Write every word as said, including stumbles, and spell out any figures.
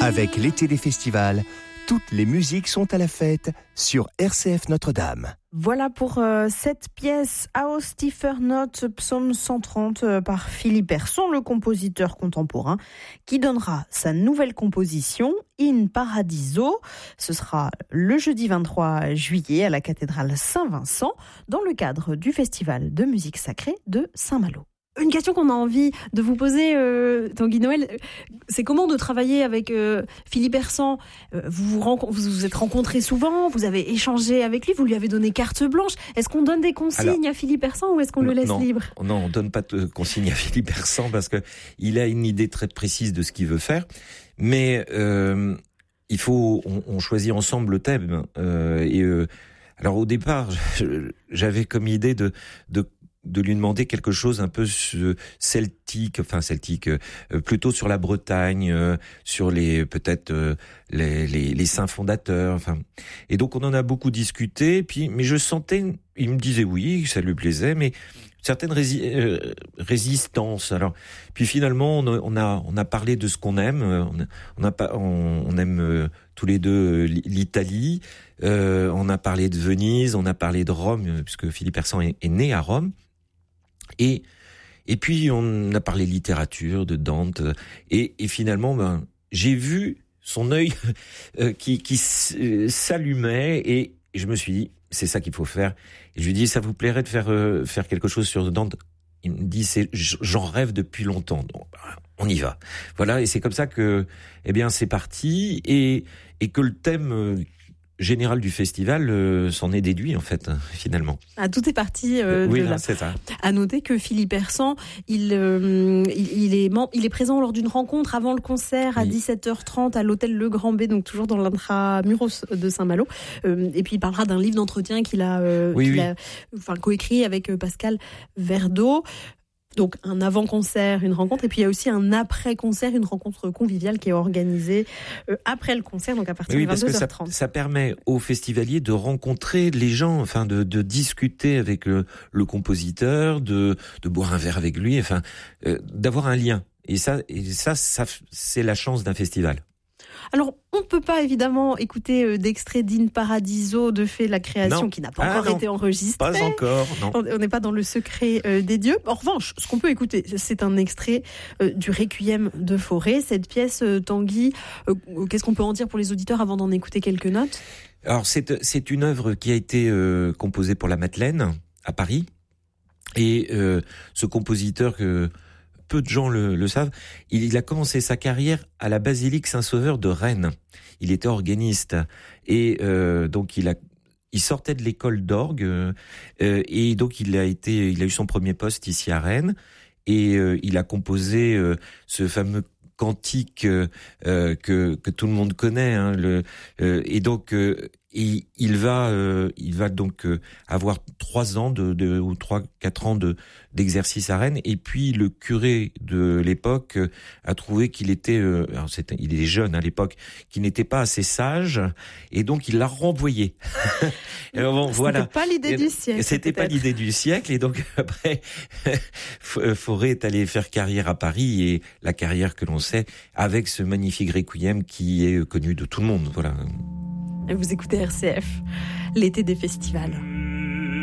Avec l'été des festivals, toutes les musiques sont à la fête sur R C F Notre-Dame. Voilà pour euh, cette pièce Aus tiefer Not, psaume cent trente euh, par Philippe Persson, le compositeur contemporain, qui donnera sa nouvelle composition In Paradiso. Ce sera le jeudi vingt-trois juillet à la cathédrale Saint-Vincent, dans le cadre du festival de musique sacrée de Saint-Malo. Une question qu'on a envie de vous poser, euh, Tanguy Noël, c'est comment de travailler avec euh, Philippe Persson. euh, vous, vous, renco- vous vous êtes rencontrés souvent, vous avez échangé avec lui, vous lui avez donné carte blanche. Est-ce qu'on donne des consignes Alors, à Philippe Persson ou est-ce qu'on non, le laisse non, libre ? Non, on ne donne pas de consignes à Philippe Persson parce qu'il a une idée très précise de ce qu'il veut faire. Mais euh, il faut, on, on choisit ensemble le thème. Euh, et euh, alors au départ, j'avais comme idée de... de de lui demander quelque chose un peu celtique, enfin celtique, euh, plutôt sur la Bretagne, euh, sur les peut-être euh, les, les, les saints fondateurs, enfin. Et donc on en a beaucoup discuté. Puis, mais je sentais, il me disait oui, ça lui plaisait, mais certaines rési- euh, résistances. Alors, puis finalement on a, on a on a parlé de ce qu'on aime. On, a, on a pas, on, on aime euh, tous les deux l'Italie. Euh, on a parlé de Venise, on a parlé de Rome, puisque Philippe Persson est, est né à Rome. Et et puis on a parlé littérature de Dante et, et finalement ben j'ai vu son œil euh, qui qui s'allumait et, et je me suis dit c'est ça qu'il faut faire. Et je lui ai dit ça vous plairait de faire euh, faire quelque chose sur Dante? Il me dit c'est j'en rêve depuis longtemps. Donc, on y va. Voilà, et c'est comme ça que eh bien c'est parti et et que le thème euh, général du festival euh, s'en est déduit en fait finalement. Ah, tout est parti euh, oui, de là, là. c'est ça. À noter que Philippe Persson, il, euh, il, il, est, il est présent lors d'une rencontre avant le concert à oui. dix-sept heures trente à l'hôtel Le Grand B, donc toujours dans l'intramuros de Saint-Malo. Euh, et puis il parlera d'un livre d'entretien qu'il a, euh, oui, qu'il oui. a enfin, coécrit avec Pascal Verdeau. Donc un avant-concert, une rencontre, et puis il y a aussi un après-concert, une rencontre conviviale qui est organisée euh, après le concert, donc à partir oui, de vingt-deux heures parce trente. que ça, ça permet aux festivaliers de rencontrer les gens, enfin de, de discuter avec le, le compositeur, de, de boire un verre avec lui, enfin euh, d'avoir un lien. Et ça, et ça, ça, c'est la chance d'un festival. Alors, on ne peut pas évidemment écouter d'extrait d'In Paradiso de fait la création non. qui n'a pas ah, encore non. été enregistrée. Pas encore, non. On n'est pas dans le secret euh, des dieux. En revanche, ce qu'on peut écouter, c'est un extrait euh, du Requiem de Fauré. Cette pièce, euh, Tanguy, euh, qu'est-ce qu'on peut en dire pour les auditeurs avant d'en écouter quelques notes ? Alors, c'est, c'est une œuvre qui a été euh, composée pour la Madeleine, à Paris. Et euh, ce compositeur que... peu de gens le, le savent, il, il a commencé sa carrière à la basilique Saint-Sauveur de Rennes. Il était organiste et euh, donc il a, il sortait de l'école d'orgue euh, et donc il a été, il a eu son premier poste ici à Rennes et euh, il a composé euh, ce fameux cantique euh, que que tout le monde connaît. Hein, le, euh, et donc euh, il, il va, euh, il va donc euh, avoir trois ans de, de ou trois quatre ans de d'exercice à Rennes. Et puis le curé de l'époque euh, a trouvé qu'il était, euh, alors c'était, il est jeune à l'époque, qu'il n'était pas assez sage, et donc il l'a renvoyé. Alors bon, c'était voilà. pas l'idée du siècle. C'était peut-être. pas l'idée du siècle, et donc après, Fauré est allé faire carrière à Paris, et la carrière que l'on sait avec ce magnifique requiem qui est connu de tout le monde. Voilà. Vous écoutez R C F, l'été des festivals.